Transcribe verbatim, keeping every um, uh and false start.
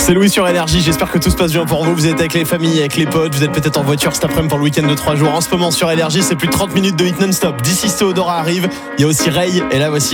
C'est Louis sur Énergie, j'espère que tout se passe bien pour vous. Vous êtes avec les familles, avec les potes, vous êtes peut-être en voiture cet après-midi pour le week-end de trois jours. En ce moment sur Énergie, c'est plus de trente minutes de hit non-stop. D'ici Théodora arrive, il y a aussi Ray, et là voici